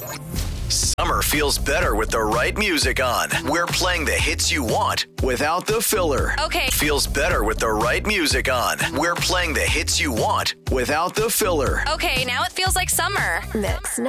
Summer feels better with the right music on. We're playing the hits you want without the filler. Okay. Feels better with the right music on. We're playing the hits you want without the filler. Okay, now it feels like summer. Mix